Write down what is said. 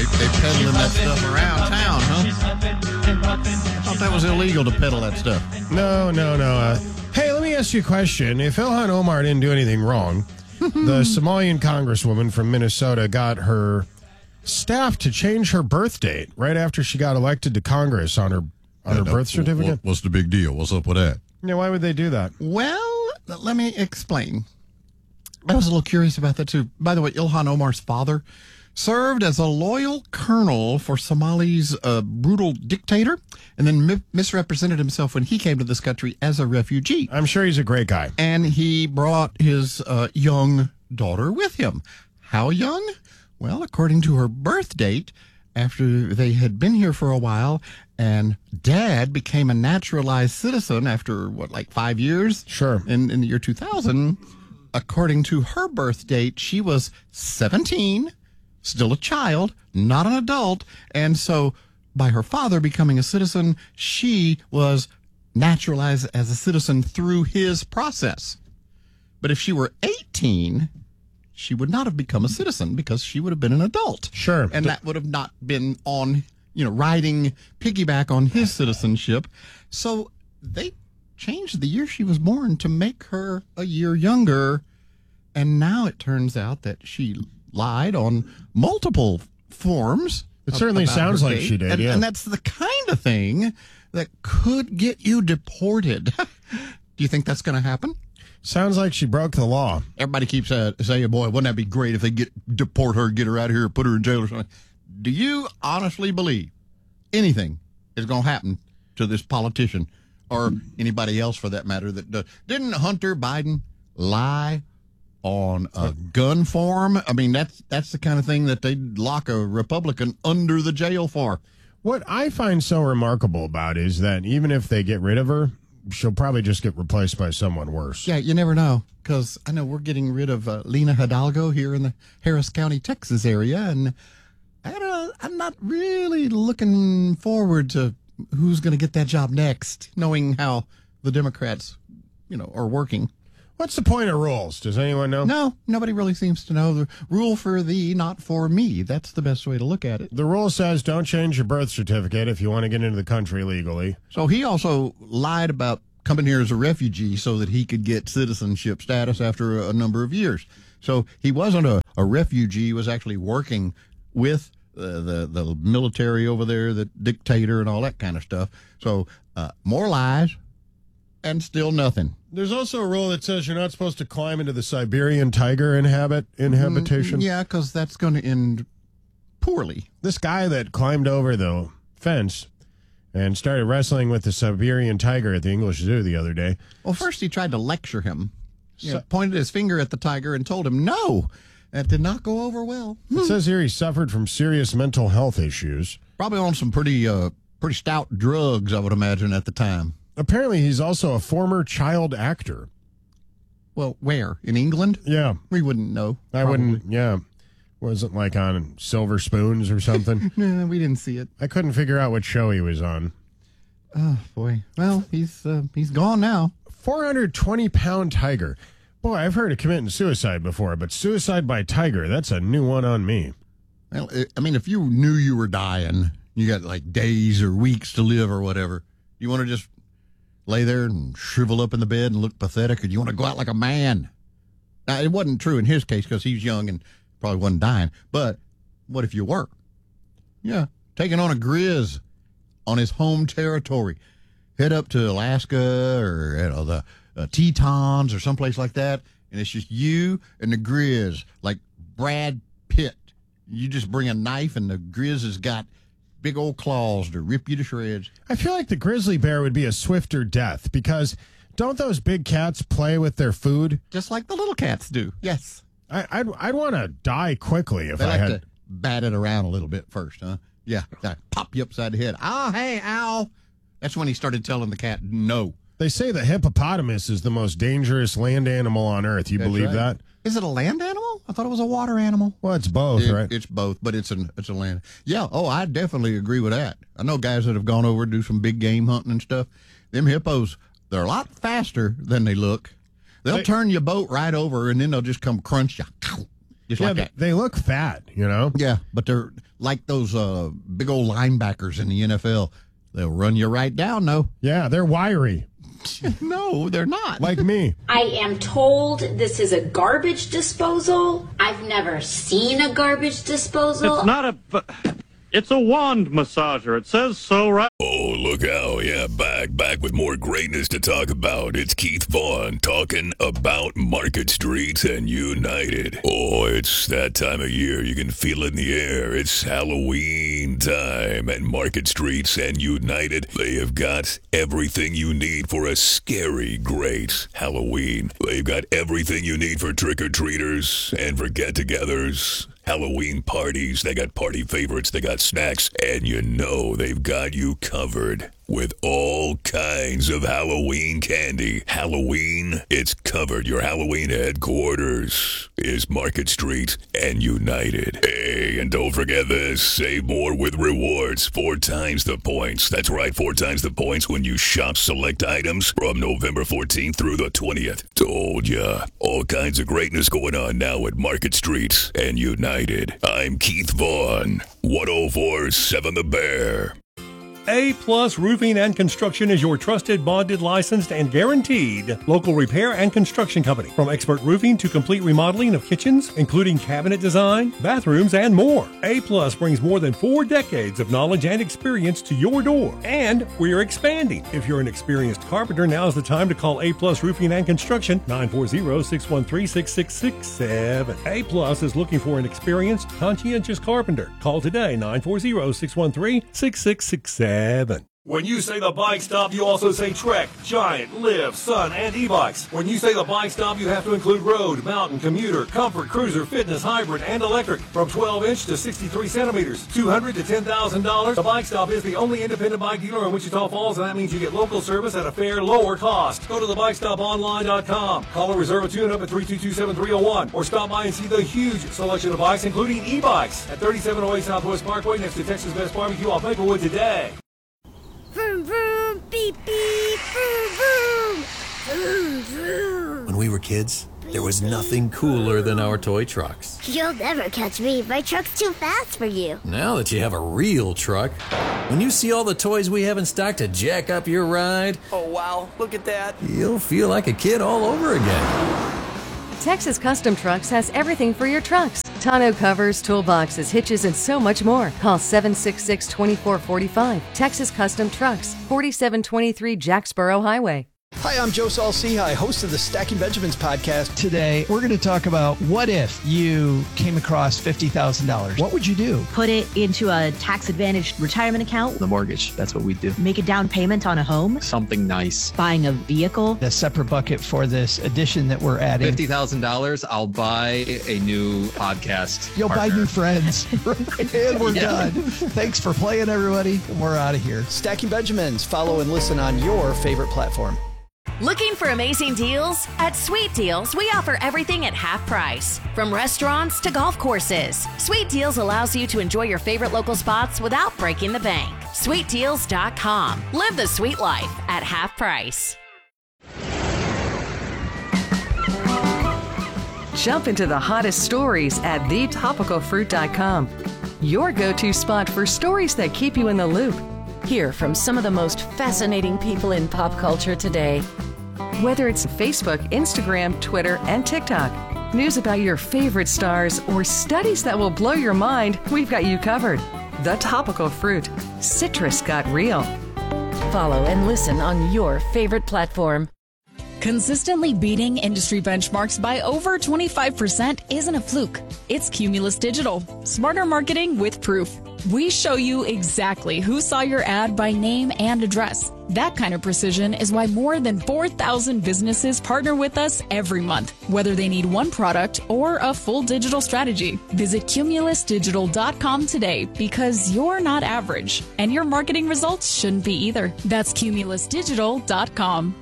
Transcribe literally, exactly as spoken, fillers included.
They, they peddling that stuff around town, huh? I thought that was illegal to peddle that stuff. No, no, no. Uh, hey, let me ask you a question. If Ilhan Omar didn't do anything wrong, the Somalian congresswoman from Minnesota got her staff to change her birth date right after she got elected to Congress on her on her Yeah, birth certificate. What, what's the big deal? What's up with that? Yeah, why would they do that? Well, let me explain. I was a little curious about that, too. By the way, Ilhan Omar's father served as a loyal colonel for Somali's uh, brutal dictator and then mi- misrepresented himself when he came to this country as a refugee. I'm sure he's a great guy. And he brought his uh, young daughter with him. How young? Well, according to her birth date, after they had been here for a while, and Dad became a naturalized citizen after, what, like five years? Sure. In, in the year two thousand, according to her birth date, she was seventeen, still a child, not an adult, and so by her father becoming a citizen, she was naturalized as a citizen through his process. But if she were eighteen, she would not have become a citizen because she would have been an adult. Sure. And that would have not been on, you know, riding piggyback on his citizenship. So they changed the year she was born to make her a year younger. And now it turns out that she lied on multiple forms. It certainly about sounds her like date. she did, and, yeah. and that's the kind of thing that could get you deported. Do you think that's going to happen? Sounds like she broke the law. Everybody keeps uh, saying, boy, wouldn't that be great if they get deport her, get her out of here, put her in jail or something. Do you honestly believe anything is going to happen to this politician or anybody else for that matter? That uh, didn't Hunter Biden lie on a gun form? I mean, that's that's the kind of thing that they'd lock a Republican under the jail for. What I find so remarkable about it is that even if they get rid of her, she'll probably just get replaced by someone worse. Yeah, you never know, because I know we're getting rid of uh, Lena Hidalgo here in the Harris County, Texas area, and I don't, I'm not really looking forward to who's going to get that job next, knowing how the Democrats, you know, are working. What's the point of rules? Does anyone know? No, nobody really seems to know. The rule for thee, not for me. That's the best way to look at it. The rule says don't change your birth certificate if you want to get into the country legally. So he also lied about coming here as a refugee so that he could get citizenship status after a, a number of years. So he wasn't a, a refugee. He was actually working with uh, the, the military over there, the dictator and all that kind of stuff. So uh, more lies and still nothing. There's also a rule that says you're not supposed to climb into the Siberian tiger inhabit inhabitation. Mm, yeah, because that's going to end poorly. This guy that climbed over the fence and started wrestling with the Siberian tiger at the English Zoo the other day. Well, first he tried to lecture him. You So- know, pointed his finger at the tiger and told him no. That did not go over well. It says here he suffered from serious mental health issues. Probably on some pretty uh, pretty stout drugs, I would imagine, at the time. Apparently, he's also a former child actor. Well, where? In England? Yeah, We wouldn't know. I wouldn't. Yeah, wasn't like on Silver Spoons or something. No, we didn't see it. I couldn't figure out what show he was on. Oh, boy. Well, he's uh, he's gone now. four hundred twenty pound tiger. Boy, I've heard of committing suicide before, but suicide by tiger, that's a new one on me. Well, I mean, if you knew you were dying, you got like days or weeks to live or whatever, you want to just lay there and shrivel up in the bed and look pathetic, or do you want to go out like a man? Now, it wasn't true in his case because he's young and probably wasn't dying. But what if you were? Yeah, taking on a grizz on his home territory. Head up to Alaska or you know, the uh, Tetons or someplace like that, and it's just you and the grizz, like Brad Pitt. You just bring a knife, and the grizz has got big old claws to rip you to shreds. I feel like the grizzly bear would be a swifter death because don't those big cats play with their food? Just like the little cats do. Yes. I, I'd, I'd want to die quickly if They I like had. to bat it around a little bit first, huh? Yeah. They pop you upside the head. Oh, hey, ow. That's when he started telling the cat no. They say the hippopotamus is the most dangerous land animal on Earth. You That's believe right. that? Is it a land animal? I thought it was a water animal. Well, it's both, It- right? It's both, but it's an it's a land. Yeah. Oh, I definitely agree with that. I know guys that have gone over to do some big game hunting and stuff. Them hippos, they're a lot faster than they look. They'll They- turn your boat right over, and then they'll just come crunch you. Just Yeah, like they, that. they look fat, you know? Yeah, but they're like those uh, big old linebackers in the N F L. They'll run you right down, no. Yeah, they're wiry, No, they're not. like me. I am told this is a garbage disposal. I've never seen a garbage disposal. It's not a... bu- It's a wand massager. It says so right. Oh, look out. Yeah, back, back with more greatness to talk about. It's Keith Vaughn talking about Market Streets and United. Oh, it's that time of year. You can feel it in the air. It's Halloween time. And Market Streets and United, they have got everything you need for a scary, great Halloween. They've got everything you need for trick-or-treaters and for get-togethers. Halloween parties, they got party favorites, they got snacks, and you know they've got you covered with all kinds of Halloween candy. Halloween, it's covered. Your Halloween headquarters is Market Street and United. Hey, and don't forget this, save more with rewards, four times the points. That's right, four times the points when you shop select items from November fourteenth through the twentieth. Told ya, all kinds of greatness going on now at Market Street and United. I'm Keith Vaughn, one oh four point seven The Bear. A-Plus Roofing and Construction is your trusted, bonded, licensed, and guaranteed local repair and construction company. From expert roofing to complete remodeling of kitchens, including cabinet design, bathrooms, and more. A-Plus brings more than four decades of knowledge and experience to your door. And we're expanding. If you're an experienced carpenter, now's the time to call A-Plus Roofing and Construction, nine four zero, six one three, six six six seven. A-Plus is looking for an experienced, conscientious carpenter. Call today, nine four zero, six one three, six six six seven. When you say the Bike Stop, you also say Trek, Giant, Liv, Sun, and e-bikes. When you say the Bike Stop, you have to include road, mountain, commuter, comfort, cruiser, fitness, hybrid, and electric. From twelve inch to sixty-three centimeters, two hundred dollars to ten thousand dollars. The Bike Stop is the only independent bike dealer in Wichita Falls, and that means you get local service at a fair, lower cost. Go to the bike stop online dot com. Call or reserve a tune-up at three two two, seven three zero one. Or stop by and see the huge selection of bikes, including e-bikes, at thirty-seven oh eight Southwest Parkway next to Texas Best Barbecue off Maplewood today. Vroom, vroom, beep, beep, vroom, vroom, vroom, vroom. When we were kids, there was nothing cooler than our toy trucks. You'll never catch me. My truck's too fast for you. Now that you have a real truck, when you see all the toys we have in stock to jack up your ride, oh wow, look at that. You'll feel like a kid all over again. Texas Custom Trucks has everything for your trucks. Tonneau covers, toolboxes, hitches, and so much more. Call seven six six, two four four five. Texas Custom Trucks, forty-seven twenty-three Jacksboro Highway. Hi, I'm Joe Saul-Sehy, host of the Stacking Benjamins podcast. Today, we're going to talk about what if you came across fifty thousand dollars. What would you do? Put it into a tax-advantaged retirement account. The mortgage, that's what we do. Make a down payment on a home. Something nice. Buying a vehicle. A separate bucket for this addition that we're adding. fifty thousand dollars, I'll buy a new podcast You'll partner. buy new friends. And we're Yeah. done. Thanks for playing, everybody. We're out of here. Stacking Benjamins. Follow and listen on your favorite platform. Looking for amazing deals? At Sweet Deals, we offer everything at half price. From restaurants to golf courses, Sweet Deals allows you to enjoy your favorite local spots without breaking the bank. sweet deals dot com. Live the sweet life at half price. Jump into the hottest stories at the topical fruit dot com. Your go-to spot for stories that keep you in the loop. Hear from some of the most fascinating people in pop culture today. Whether it's Facebook, Instagram, Twitter, and TikTok, news about your favorite stars, or studies that will blow your mind, we've got you covered. The Topical Fruit. Citrus got real. Follow and listen on your favorite platform. Consistently beating industry benchmarks by over twenty-five percent isn't a fluke. It's Cumulus Digital. Smarter marketing with proof. We show you exactly who saw your ad by name and address. That kind of precision is why more than four thousand businesses partner with us every month, whether they need one product or a full digital strategy. Visit cumulus digital dot com today because you're not average, and your marketing results shouldn't be either. That's cumulus digital dot com.